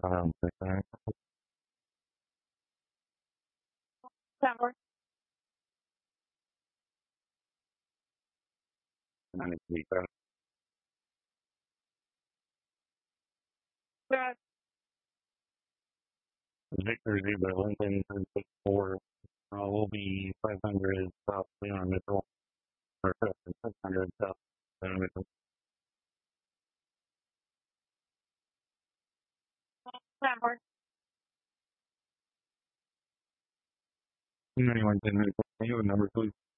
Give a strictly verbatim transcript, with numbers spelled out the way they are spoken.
Um, Tower. That Victor Zebra Lincoln three six four uh, will be five hundred South Leon Mitchell, or six hundred South Leon Mitchell. Tower. ninety-one ten, you have a number, please.